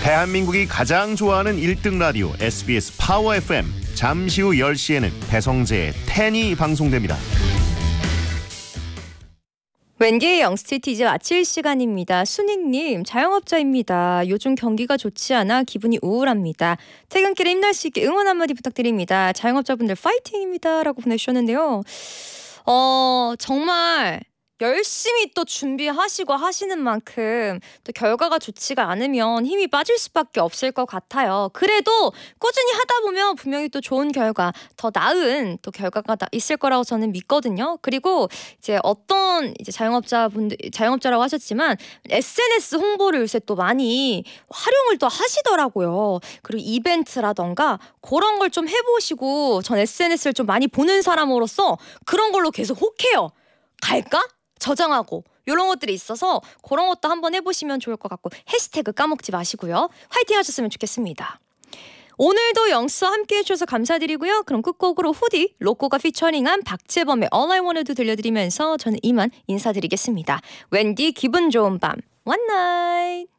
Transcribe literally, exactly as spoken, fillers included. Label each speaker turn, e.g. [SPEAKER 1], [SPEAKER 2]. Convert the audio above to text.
[SPEAKER 1] 대한민국이 가장 좋아하는 일 등 라디오 에스비에스 파워 에프엠. 잠시 후 열 시에는 배성재의 텐이 방송됩니다.
[SPEAKER 2] 웬디의 영스트리트 이제 마칠 시간입니다. 순익님, 자영업자입니다. 요즘 경기가 좋지 않아 기분이 우울합니다. 퇴근길에 힘날 수 있게 응원 한마디 부탁드립니다. 자영업자분들 파이팅입니다. 라고 보내주셨는데요. 어, 정말 열심히 또 준비하시고 하시는 만큼 또 결과가 좋지가 않으면 힘이 빠질 수밖에 없을 것 같아요. 그래도 꾸준히 하다 보면 분명히 또 좋은 결과, 더 나은 또 결과가 있을 거라고 저는 믿거든요. 그리고 이제 어떤 이제 자영업자분들, 자영업자라고 하셨지만 에스엔에스 홍보를 요새 또 많이 활용을 또 하시더라고요. 그리고 이벤트라던가 그런 걸 좀 해보시고, 전 에스엔에스를 좀 많이 보는 사람으로서 그런 걸로 계속 혹해요. 갈까? 저장하고 이런 것들이 있어서 그런 것도 한번 해보시면 좋을 것 같고, 해시태그 까먹지 마시고요. 화이팅 하셨으면 좋겠습니다. 오늘도 영수와 함께 해주셔서 감사드리고요. 그럼 끝곡으로 후디, 로꼬가 피처링한 박재범의 All I Want도 들려드리면서 저는 이만 인사드리겠습니다. 웬디 기분 좋은 밤, One night.